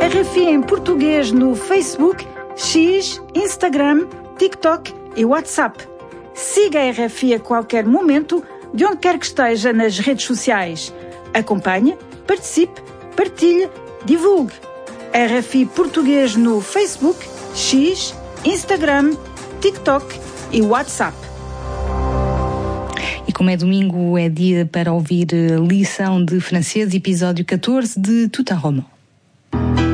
RFI em português no Facebook, X, Instagram, TikTok e WhatsApp. Siga a RFI a qualquer momento, de onde quer que esteja nas redes sociais. Acompanhe, participe, partilhe, divulgue. RFI português no Facebook, X, Instagram, TikTok e WhatsApp. E como é domingo, é dia para ouvir Lição de Francês, episódio 14 de Tout un roman.